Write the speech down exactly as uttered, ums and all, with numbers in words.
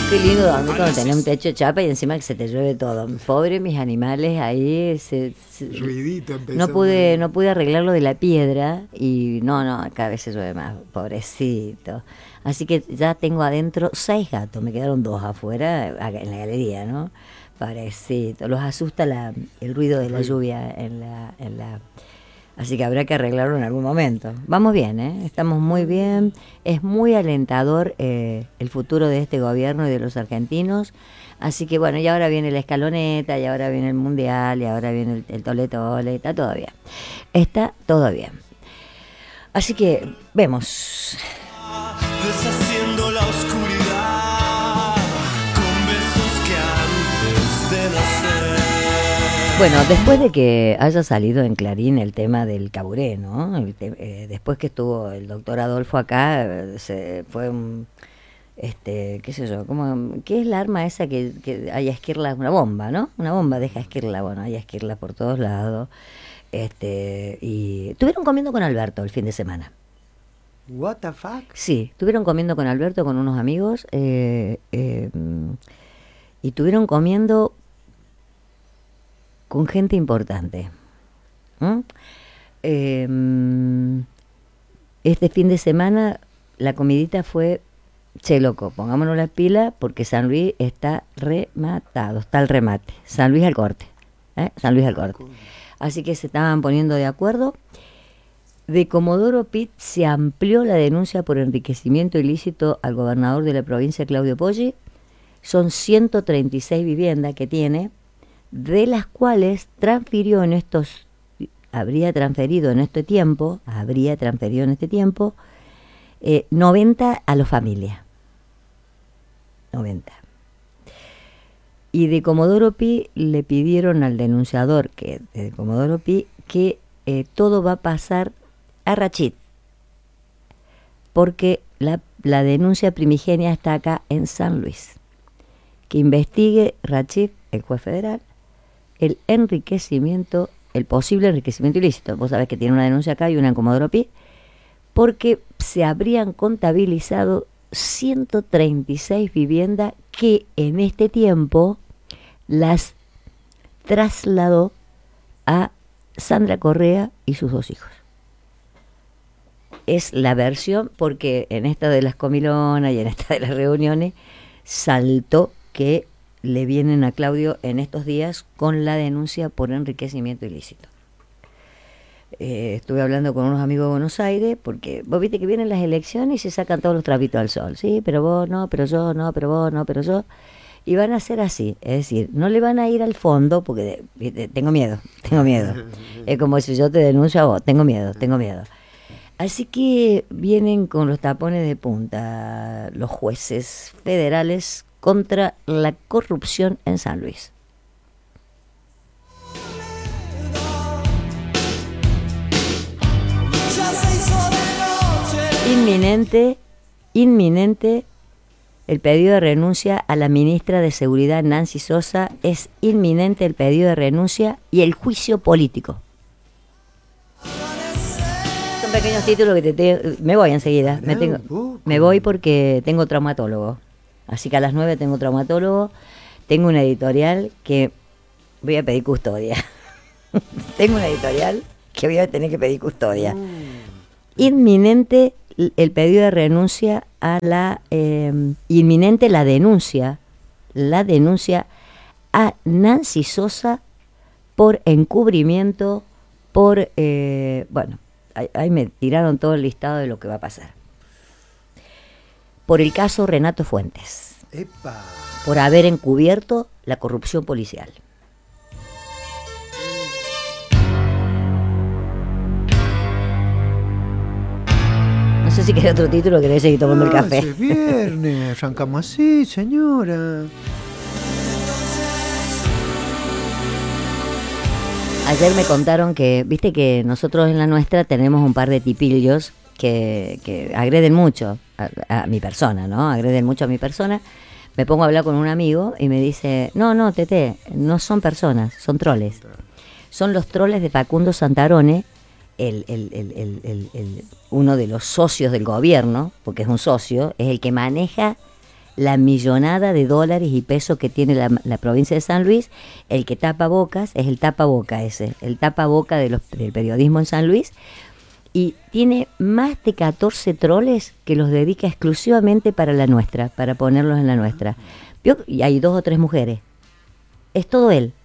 Qué lindo dormir cuando tenés un techo de chapa y encima que se te llueve todo. Pobre mis animales ahí. Se, se, Ruidito no pude no pude arreglar lo de la piedra y no, no, cada vez se llueve más. Pobrecito. Así que ya tengo adentro seis gatos. Me quedaron dos afuera en la galería, ¿no? Pobrecito. Los asusta la, el ruido de la lluvia en la... En la Así que habrá que arreglarlo en algún momento. Vamos bien, ¿eh? Estamos muy bien. Es muy alentador eh, el futuro de este gobierno y de los argentinos. Así que bueno, y ahora viene la escaloneta, y ahora viene el mundial, y ahora viene el, el tole tole. Está todo bien. Está todo bien. Así que vemos. Deshaciendo la oscuridad con besos que antes de nacer. Bueno, después de que haya salido en Clarín el tema del Caburé, ¿no? El te, eh, después que estuvo el doctor Adolfo acá, eh, se fue un, este, qué sé yo, como, ¿qué es la arma esa que, que hay a esquirla? Una bomba, ¿no? Una bomba deja esquirla, bueno, hay a esquirla por todos lados. Este, y estuvieron comiendo con Alberto el fin de semana. What the fuck? Sí, estuvieron comiendo con Alberto, con unos amigos, eh, eh, y estuvieron comiendo con gente importante. ¿Mm? Eh, este fin de semana la comidita fue, che loco, pongámonos las pilas porque San Luis está rematado, está el remate. San Luis al corte, ¿eh? San Luis al corte. Así que se estaban poniendo de acuerdo. De Comodoro Pi se amplió la denuncia por enriquecimiento ilícito al gobernador de la provincia, Claudio Poggi. Son ciento treinta y seis viviendas que tiene, de las cuales transfirió en estos, habría transferido en este tiempo, habría transferido en este tiempo, eh, noventa a la familia. noventa. Y de Comodoro Pi le pidieron al denunciador que de Comodoro Pi que eh, todo va a pasar a Rachid, porque la, la denuncia primigenia está acá en San Luis. Que investigue Rachid, el juez federal, el enriquecimiento, el posible enriquecimiento ilícito. Vos sabés que tiene una denuncia acá y una en Comodoro Pi, porque se habrían contabilizado ciento treinta y seis viviendas que en este tiempo las trasladó a Sandra Correa y sus dos hijos. Es la versión, porque en esta de las comilonas y en esta de las reuniones saltó que le vienen a Claudio en estos días con la denuncia por enriquecimiento ilícito. Eh, estuve hablando con unos amigos de Buenos Aires, porque vos viste que vienen las elecciones y se sacan todos los trapitos al sol, sí, pero vos no, pero yo no, pero vos no, pero yo, y van a ser así, es decir, no le van a ir al fondo, porque de, tengo miedo, tengo miedo, es como si yo te denuncio a vos, tengo miedo, tengo miedo. Así que vienen con los tapones de punta los jueces federales contra la corrupción en San Luis. Inminente, inminente el pedido de renuncia a la ministra de Seguridad Nancy Sosa, es inminente el pedido de renuncia y el juicio político. Son pequeños títulos que te, te me voy enseguida, me, tengo, me voy porque tengo traumatólogo. Así que a las nueve tengo traumatólogo, tengo una editorial que voy a pedir custodia. Tengo una editorial que voy a tener que pedir custodia. Mm. Inminente el pedido de renuncia a la... Eh, inminente la denuncia, la denuncia a Nancy Sosa por encubrimiento, por... Eh, bueno, ahí, ahí me tiraron todo el listado de lo que va a pasar. Por el caso Renato Fuentes. Epa. Por haber encubierto la corrupción policial. No sé si querés otro título o querés seguir tomando no, el café. Es viernes, arrancamos así, señora. Ayer me contaron que, viste que nosotros en la nuestra tenemos un par de tipillos que, que agreden mucho a, a mi persona, ¿no? Agreden mucho a mi persona. Me pongo a hablar con un amigo y me dice, no, no, Tete, no son personas, son troles. Son los troles de Facundo Santarone, el, el, el, el, el, el, uno de los socios del gobierno, porque es un socio, es el que maneja la millonada de dólares y pesos que tiene la, la provincia de San Luis. El que tapa bocas es el tapaboca ese, el tapaboca de los, del periodismo en San Luis, y tiene más de catorce troles que los dedica exclusivamente para la nuestra, para ponerlos en la nuestra. Y hay dos o tres mujeres. Es todo él.